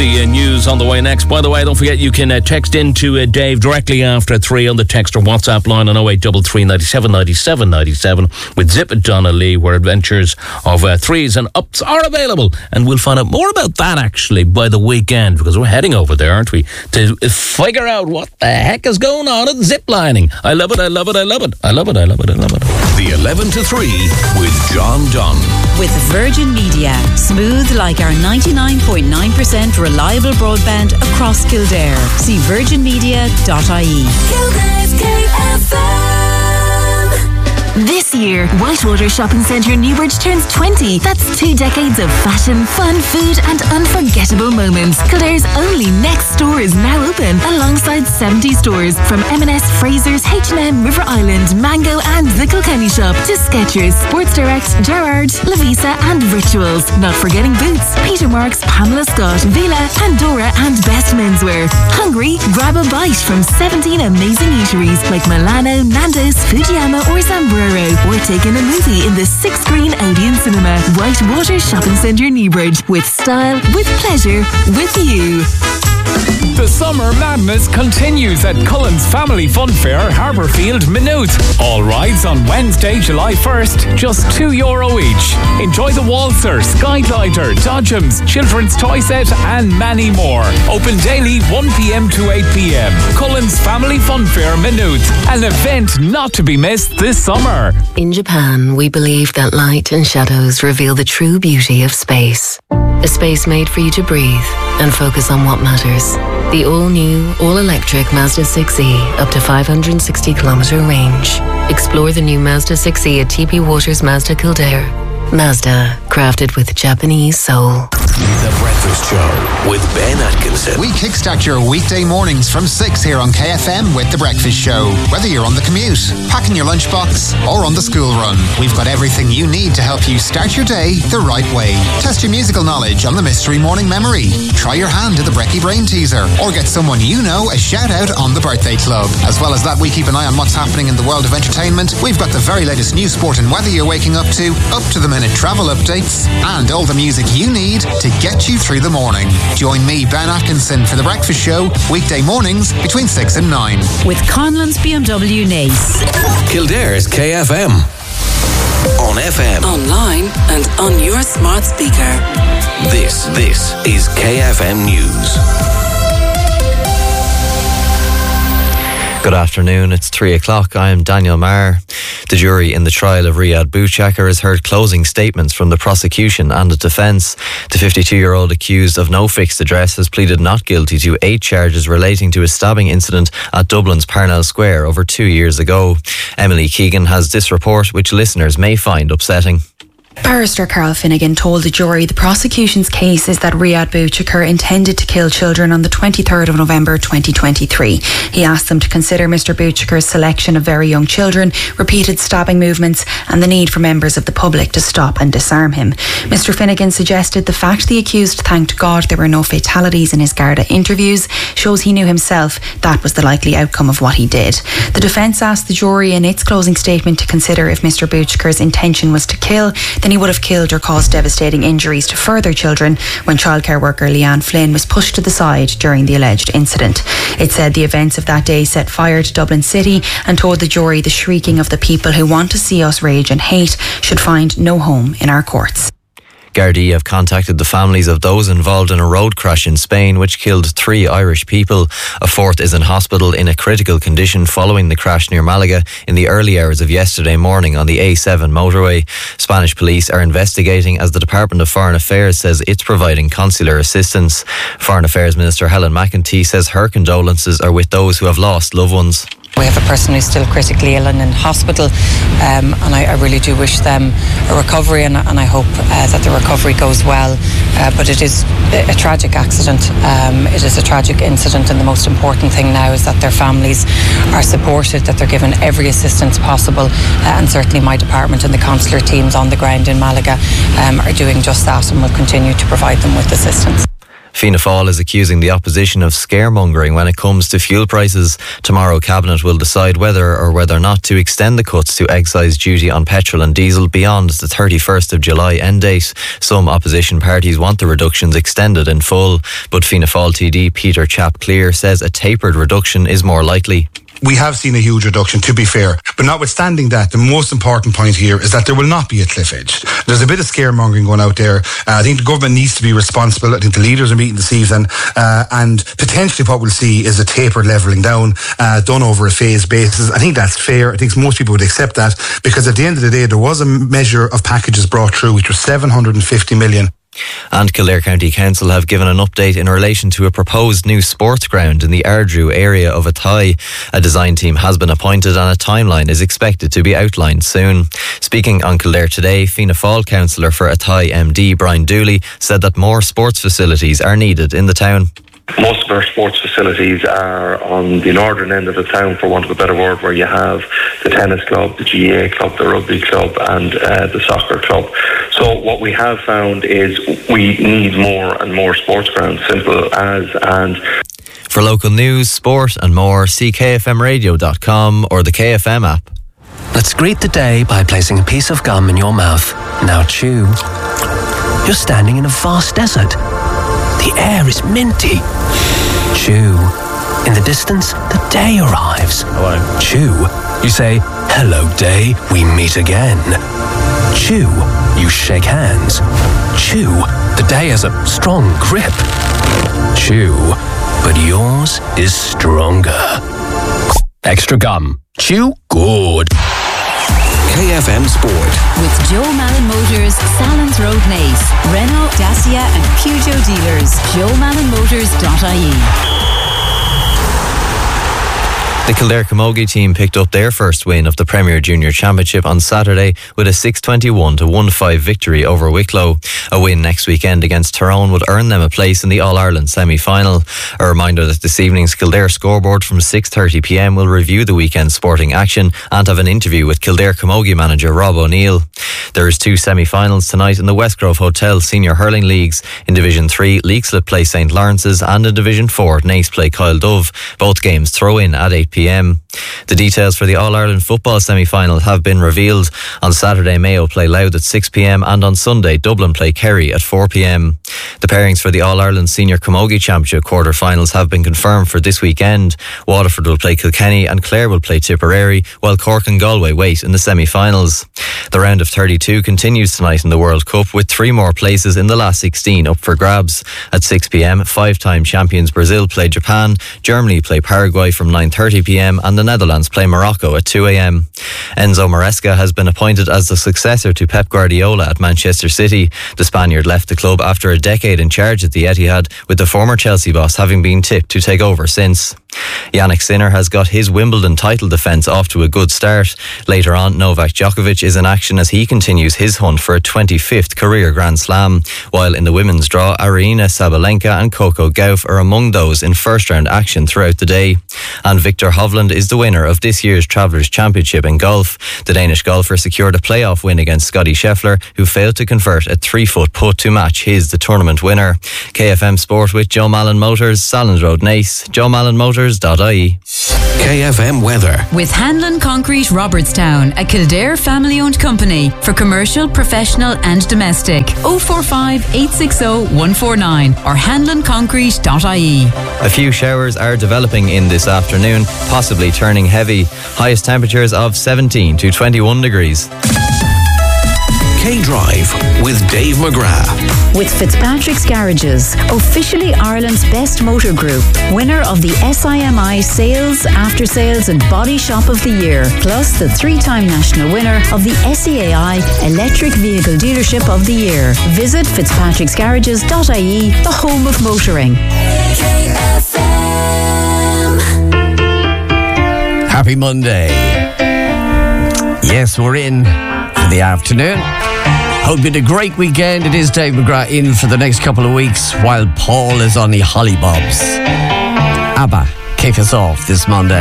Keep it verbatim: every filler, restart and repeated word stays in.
The uh, news on the way next. By the way, don't forget you can uh, text in to uh, Dave directly after three on the text or WhatsApp line on oh eight three three, nine seven, nine seven nine seven with Zip and Donna Lee, where adventures of uh, threes and ups are available. And we'll find out more about that actually by the weekend, because we're heading over there, aren't we, to figure out what the heck is going on at zip lining. I love it, I love it, I love it. I love it, I love it, I love it. The eleven to three with John Dunn. With Virgin Media. Smooth like our ninety-nine point nine percent reliable broadband across Kildare. See virgin media dot I E. Kildare's K F M. This year, Whitewater Shopping Centre Newbridge turns twenty. That's two decades of fashion, fun, food and unforgettable moments. Kildare's only next store is now open, alongside seventy stores from M and S, Fraser's, H and M, River Island, Mango and the Kilkenny Shop to Skechers, Sports Direct, Gerrard, Lavisa and Rituals. Not forgetting Boots, Peter Marks, Pamela Scott, Villa, Pandora and Best Menswear. Hungry? Grab a bite from seventeen amazing eateries like Milano, Nando's, Fujiyama or Zamburo. Or take in a movie in the six-screen Odeon Cinema. Whitewater Shopping Centre Newbridge. With style, with pleasure, with you. The summer madness continues at Cullen's Family Fun Fair, Harbourfield, Maynooth. All rides on Wednesday, July first, just two euro each. Enjoy the Waltzer, Skyglider, Dodgems, Children's Toy Set and many more. Open daily one p.m. to eight p.m. Cullen's Family Fun Fair, Maynooth. An event not to be missed this summer. In Japan, we believe that light and shadows reveal the true beauty of space. A space made for you to breathe and focus on what matters. The all-new, all-electric Mazda six E, up to five hundred sixty kilometre range. Explore the new Mazda six E at T P Waters Mazda Kildare. Mazda, crafted with Japanese soul. The Breakfast Show with Ben Atkinson. We kickstart your weekday mornings from six here on K F M with The Breakfast Show. Whether you're on the commute, packing your lunchbox, or on the school run, we've got everything you need to help you start your day the right way. Test your musical knowledge on the Mystery Morning Memory. Try your hand at the Brecky Brain Teaser, or get someone you know a shout out on the Birthday Club. As well as that, we keep an eye on what's happening in the world of entertainment. We've got the very latest news, sport and weather you're waking up to, up to the minute travel updates, and all the music you need to get you through the morning. Join me, Ben Atkinson, for The Breakfast Show, weekday mornings between six and nine. With Conlon's B M W Nace. Kildare's K F M. On F M. Online and on your smart speaker. This, this is K F M News. Good afternoon, it's three o'clock. I am Daniel Maher. The jury in the trial of Riyad Bouchakar has heard closing statements from the prosecution and the defence. The fifty-two-year-old accused of no fixed address has pleaded not guilty to eight charges relating to a stabbing incident at Dublin's Parnell Square over two years ago. Emily Keegan has this report, which listeners may find upsetting. Barrister Carl Finnegan told the jury the prosecution's case is that Riyad Bouchakar intended to kill children on the twenty-third of November twenty twenty-three. He asked them to consider Mr Bouchakar's selection of very young children, repeated stabbing movements and the need for members of the public to stop and disarm him. Mr Finnegan suggested the fact the accused thanked God there were no fatalities in his Garda interviews shows he knew himself that was the likely outcome of what he did. The defence asked the jury in its closing statement to consider if Mr Bouchakar's intention was to kill, then he would have killed or caused devastating injuries to further children when childcare worker Leanne Flynn was pushed to the side during the alleged incident. It said the events of that day set fire to Dublin City and told the jury the shrieking of the people who want to see us rage and hate should find no home in our courts. Gardaí have contacted the families of those involved in a road crash in Spain which killed three Irish people. A fourth is in hospital in a critical condition following the crash near Malaga in the early hours of yesterday morning on the A seven motorway. Spanish police are investigating as the Department of Foreign Affairs says it's providing consular assistance. Foreign Affairs Minister Helen McEntee says her condolences are with those who have lost loved ones. We have a person who's still critically ill and in hospital, um, and I, I really do wish them a recovery, and, and I hope uh, that the recovery goes well. Uh, but it is a tragic accident. Um, it is a tragic incident, and the most important thing now is that their families are supported, that they're given every assistance possible, uh, and certainly my department and the consular teams on the ground in Malaga um, are doing just that and will continue to provide them with assistance. Fianna Fáil is accusing the opposition of scaremongering when it comes to fuel prices. Tomorrow, Cabinet will decide whether or whether not to extend the cuts to excise duty on petrol and diesel beyond the thirty-first of July end date. Some opposition parties want the reductions extended in full, but Fianna Fáil T D Peter Chapp-Clear says a tapered reduction is more likely. We have seen a huge reduction, to be fair. But notwithstanding that, the most important point here is that there will not be a cliff edge. There's a bit of scaremongering going out there. Uh, I think the government needs to be responsible. I think the leaders are meeting this evening. Uh, and potentially what we'll see is a tapered levelling down, uh, done over a phased basis. I think that's fair. I think most people would accept that, because at the end of the day, there was a measure of packages brought through, which was seven hundred fifty million. And Kildare County Council have given an update in relation to a proposed new sports ground in the Ardrew area of Athy. A design team has been appointed and a timeline is expected to be outlined soon. Speaking on Kildare Today, Fianna Fáil councillor for Athy M D Brian Dooley said that more sports facilities are needed in the town. Most of our sports facilities are on the northern end of the town, for want of a better word, where you have the tennis club, the G A A club, the rugby club and uh, the soccer club. So what we have found is we need more and more sports grounds, simple as. And for local news, sport and more, see K F M radio dot com or the K F M app. Let's greet the day by placing a piece of gum in your mouth. Now chew. You're standing in a vast desert. The air is minty. Chew. In the distance, the day arrives. Hello. Chew. You say, hello day, we meet again. Chew. You shake hands. Chew. The day has a strong grip. Chew. But yours is stronger. Extra gum. Chew good. K F M Sport. With Joe Malin Motors, Salins Road Nace, Renault, Dacia and Peugeot dealers. joe malin motors dot I E. The Kildare Camogie team picked up their first win of the Premier Junior Championship on Saturday with a six twenty-one to one five victory over Wicklow. A win next weekend against Tyrone would earn them a place in the All-Ireland semi-final. A reminder that this evening's Kildare scoreboard from six thirty p m will review the weekend's sporting action and have an interview with Kildare Camogie manager Rob O'Neill. There is two semi-finals tonight in the Westgrove Hotel Senior Hurling Leagues. In Division three, Leixlip play Saint Lawrence's, and in Division four, Nace play Kyle Dove. Both games throw in at eight p m. The details for the All-Ireland football semi-final have been revealed. On Saturday, Mayo play Louth at six p m and on Sunday, Dublin play Kerry at four p m. The pairings for the All-Ireland Senior Camogie Championship quarter-finals have been confirmed for this weekend. Waterford will play Kilkenny and Clare will play Tipperary, while Cork and Galway wait in the semi-finals. The round of thirty-two continues tonight in the World Cup, with three more places in the last sixteen up for grabs. At six p m, five-time champions Brazil play Japan, Germany play Paraguay from nine thirty p m and the Netherlands play Morocco at two a m. Enzo Maresca has been appointed as the successor to Pep Guardiola at Manchester City. The Spaniard left the club after a decade in charge at the Etihad, with the former Chelsea boss having been tipped to take over since. Yannick Sinner has got his Wimbledon title defence off to a good start. Later on, Novak Djokovic is in action as he continues his hunt for a twenty-fifth career Grand Slam, while in the women's draw, Aryna Sabalenka and Coco Gauff are among those in first round action throughout the day. And Victor Hovland is the winner of this year's Travellers' Championship in golf. The Danish golfer secured a playoff win against Scotty Scheffler, who failed to convert a three-foot putt to match his the tournament winner. K F M Sport with Joe Malin Motors, Salins Road Nace, joe malin motors dot I E. K F M Weather. With Hanlon Concrete Robertstown, a Kildare family-owned company for commercial, professional and domestic. oh four five, eight six oh, one four nine or hanlon concrete dot I E. A few showers are developing in this afternoon, possibly turning heavy. Highest temperatures of seventeen to twenty-one degrees. K-Drive with Dave McGrath. With Fitzpatrick's Garages, officially Ireland's best motor group, winner of the S I M I Sales, After Sales and Body Shop of the Year, plus the three-time national winner of the S E A I Electric Vehicle Dealership of the Year. Visit fitzpatricks garages dot I E, the home of motoring. K F M. Happy Monday. Yes, we're in for the afternoon. Hope you had a great weekend. It is Dave McGrath in for the next couple of weeks while Paul is on the Hollybobs. ABBA kick us off this Monday.